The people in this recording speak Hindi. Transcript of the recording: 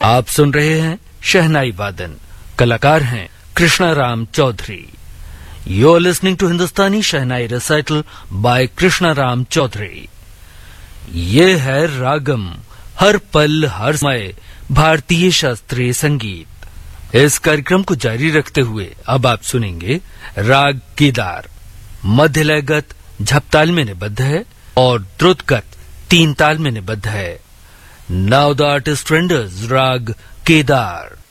आप सुन रहे हैं शहनाई वादन। कलाकार हैं Krishna Ram Chaudhary. You are listening to Hindustani shehnai recital bye Krishna Ram Chaudhary. ये है रागम, हर पल हर समय भारतीय शास्त्रीय संगीत। इस कार्यक्रम को जारी रखते हुए अब आप सुनेंगे राग केदार। मध्य लयगत झपताल में निबद्ध है और द्रुतगत तीन ताल में निबद्ध है। नाउ द आर्टिस्ट रेंडर्स राग केदार।